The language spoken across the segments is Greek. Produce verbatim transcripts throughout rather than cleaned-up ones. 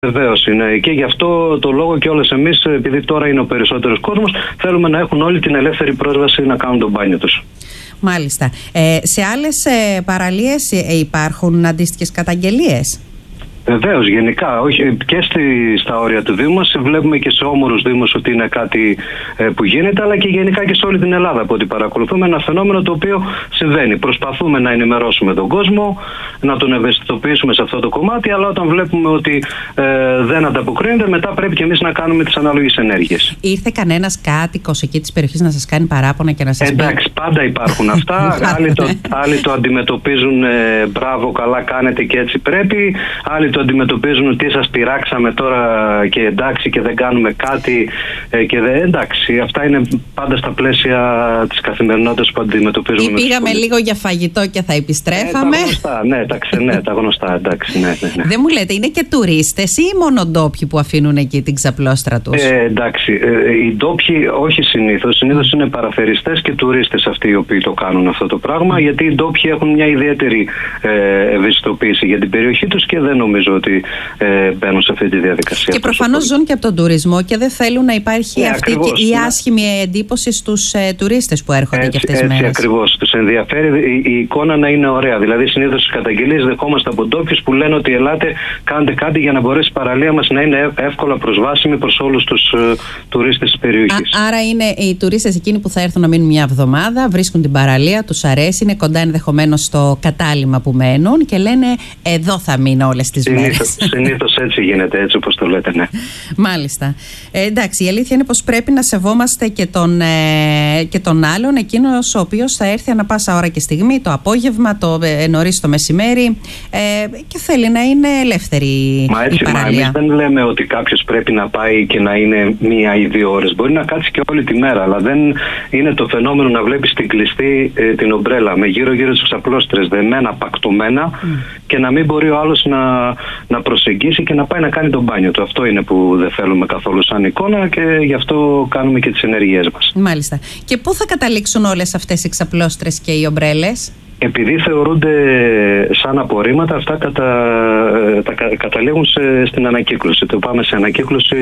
Βεβαίως είναι. Και γι' αυτό το λόγο και όλες εμείς, επειδή τώρα είναι ο περισσότερος κόσμος, θέλουμε να έχουν όλοι την ελεύθερη πρόσβαση να κάνουν τον μπάνιο τους. Μάλιστα. Ε, σε άλλες ε, παραλίες ε, υπάρχουν αντίστοιχες καταγγελίες? Βεβαίως, γενικά, όχι, και στη, στα όρια του Δήμου μας, βλέπουμε και σε όμορους Δήμους ότι είναι κάτι ε, που γίνεται, αλλά και γενικά και σε όλη την Ελλάδα από ό,τι παρακολουθούμε, ένα φαινόμενο το οποίο συμβαίνει. Προσπαθούμε να ενημερώσουμε τον κόσμο, να τον ευαισθητοποιήσουμε σε αυτό το κομμάτι, αλλά όταν βλέπουμε ότι ε, δεν ανταποκρίνεται, μετά πρέπει και εμείς να κάνουμε τις ανάλογες ενέργειες. Ήρθε κανένας κάτοικος εκεί της περιοχής να σας κάνει παράπονα και να σας πει? Εντάξει, πάντα υπάρχουν αυτά. άλλοι, το, άλλοι το αντιμετωπίζουν ε, μπράβο, καλά κάνετε και έτσι πρέπει. Άλλοι το αντιμετωπίζουν ότι σας πειράξαμε τώρα και εντάξει και δεν κάνουμε κάτι ε, και δεν, εντάξει, αυτά είναι πάντα στα πλαίσια της καθημερινότητας που αντιμετωπίζουμε. Ή πήγαμε λίγο για φαγητό και θα επιστρέφαμε. Ε, τα γνωστά, ναι, τα, ναι, τα γνωστά, εντάξει, ναι, ναι, ναι. Δεν μου λέτε, είναι και τουρίστες ή μόνο ντόπιοι που αφήνουν εκεί την ξαπλώστρα τους? Ε, εντάξει, ε, οι ντόπιοι όχι συνήθως, συνήθως είναι παραθεριστές και τουρίστες αυτοί οι οποίοι το κάνουν αυτό το πράγμα, mm. γιατί οι ντόπιοι έχουν μια ιδιαίτερη ε, ευαισθητοποίηση για την περιοχή τους και δεν νομίζω ότι ε, μπαίνουν σε αυτή τη διαδικασία. Και προφανώς ζουν και από τον τουρισμό και δεν θέλουν να υπάρχει ναι, αυτή ακριβώς, η ναι. άσχημη εντύπωση στους ε, τουρίστες που έρχονται έτσι, και αυτές τις μέρες. Έτσι ακριβώς. Τους ενδιαφέρει η, η εικόνα να είναι ωραία. Δηλαδή, συνήθως στις καταγγελίες δεχόμαστε από ντόπιους που λένε ότι ελάτε, κάντε κάτι για να μπορέσει η παραλία μας να είναι εύκολα προσβάσιμη προς όλους τους ε, τουρίστες της περιοχής. Α, άρα είναι οι τουρίστες εκείνοι που θα έρθουν να μείνουν μια εβδομάδα, βρίσκουν την παραλία, τους αρέσει, είναι κοντά ενδεχομένως στο κατάλημα που μένουν και λένε εδώ θα μείνω όλες τις μέρες. Συνήθως έτσι γίνεται, έτσι όπως το λέτε, ναι. Μάλιστα. Ε, εντάξει, η αλήθεια είναι πως πρέπει να σεβόμαστε και τον, ε, και τον άλλον, εκείνος ο οποίος θα έρθει ανά πάσα ώρα και στιγμή, το απόγευμα, το ε, νωρίς το μεσημέρι ε, και θέλει να είναι ελεύθερη μα έτσι, η παραλία. Μα εμείς δεν λέμε ότι κάποιος πρέπει να πάει και να είναι μία ή δύο ώρες. Μπορεί να κάτσει και όλη τη μέρα, αλλά δεν είναι το φαινόμενο να βλέπεις την κλειστή ε, την ομπρέλα με γύρω-γύρω τις ξαπλώστρες δεμένα, πακτωμένα mm. και να μην μπορεί ο άλλος να, να προσεγγίσει και να πάει να κάνει τον μπάνιο του. Αυτό είναι που δεν θέλουμε καθόλου σαν εικόνα και γι' αυτό κάνουμε και τις ενέργειές μας. Μάλιστα. Και πού θα καταλήξουν όλες αυτές οι ξαπλώστρες και οι ομπρέλες? Επειδή θεωρούνται σαν απορρίμματα, αυτά κατα, τα, καταλήγουν σε, στην ανακύκλωση. Το πάμε σε ανακύκλωση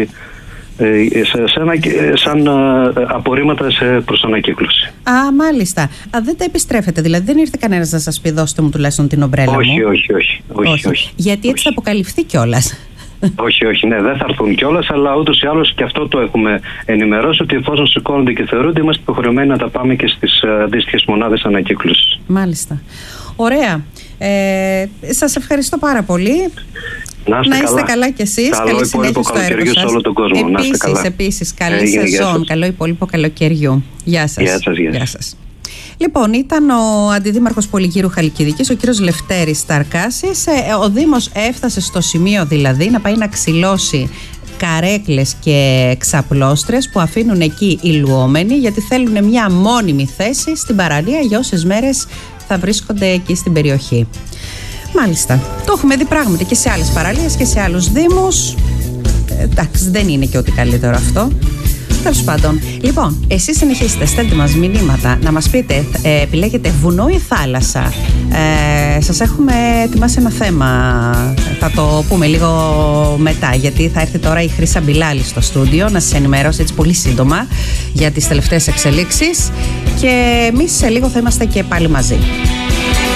σε, σε, σαν απορρίμματα σε προς ανακύκλωση. Α, μάλιστα. Α, δεν τα επιστρέφετε, δηλαδή δεν ήρθε κανένας να σας πει δώστε μου τουλάχιστον την ομπρέλα όχι, μου? Όχι, όχι, όχι, όχι, όχι. Γιατί έτσι όχι. θα αποκαλυφθεί κιόλας. Όχι, όχι, ναι, δεν θα έρθουν κιόλας, αλλά ούτως ή άλλως και αυτό το έχουμε ενημερώσει ότι εφόσον σηκώνονται και θεωρούνται, είμαστε υποχρεωμένοι να τα πάμε και στις αντίστοιχες μονάδες ανακύκλωσης. Μάλιστα. Ωραία. Ε, σας ευχαριστώ πάρα πολύ. Να είστε, να είστε καλά. καλά κι εσείς. Καλό καλή συνέχεια στο έργο σας. Σε όλο τον κόσμο. Επίσης, να είστε καλά. επίσης, καλή Έγινε, σεζόν. Καλό υπόλοιπο καλοκαιριού. Γεια σας. Γεια σας, γεια σας. Γεια σας. Λοιπόν, ήταν ο Αντιδήμαρχος Πολυγύρου Χαλκιδικής, ο κύριος Λευτέρης Ταρκάσης. Ο Δήμος έφτασε στο σημείο δηλαδή να πάει να ξυλώσει καρέκλες και ξαπλώστρες που αφήνουν εκεί οι λουόμενοι, γιατί θέλουν μια μόνιμη θέση στην παραλία για όσες μέρες θα βρίσκονται εκεί στην περιοχή. Μάλιστα. Το έχουμε δει πράγματι και σε άλλες παραλίες και σε άλλους δήμους. Ε, εντάξει, δεν είναι και ό,τι καλύτερο αυτό. Τέλος πάντων. Λοιπόν, εσείς συνεχίστε, στέλνετε μας μηνύματα να μας πείτε, ε, επιλέγετε βουνό ή θάλασσα. Ε, σας έχουμε ετοιμάσει ένα θέμα. Θα το πούμε λίγο μετά, γιατί θα έρθει τώρα η Χρύσα Μπιλάλη στο στούντιο να σας ενημερώσει έτσι πολύ σύντομα για τις τελευταίες εξελίξεις. Και εμείς σε λίγο θα είμαστε και πάλι μαζί.